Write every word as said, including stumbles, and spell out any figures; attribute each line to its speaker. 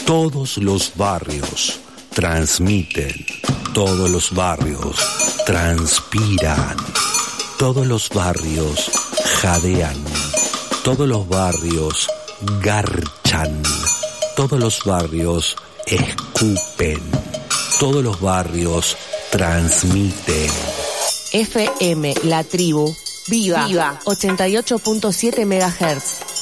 Speaker 1: Todos los barrios transmiten, todos los barrios transpiran, todos los barrios jadean, todos los barrios garchan, todos los barrios escupen, todos los barrios transmiten.
Speaker 2: F M La Tribu, Viva, Viva. ochenta y ocho punto siete megahertz.